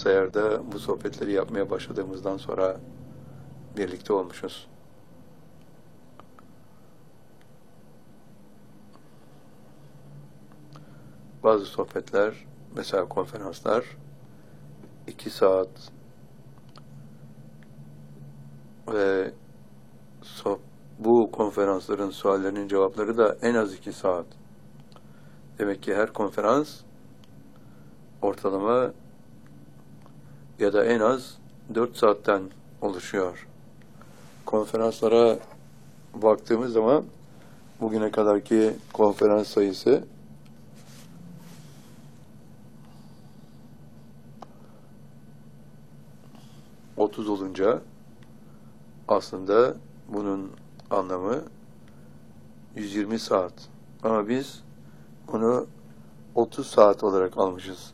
bilgisayarda bu sohbetleri yapmaya başladığımızdan sonra birlikte olmuşuz. Bazı sohbetler, mesela konferanslar 2 saat ve bu konferansların suallerinin cevapları da en az 2 saat. Demek ki her konferans ortalama ya da en az 4 saatten oluşuyor. Konferanslara baktığımız zaman bugüne kadarki konferans sayısı 30 olunca aslında bunun anlamı 120 saat. Ama biz bunu 30 saat olarak almışız.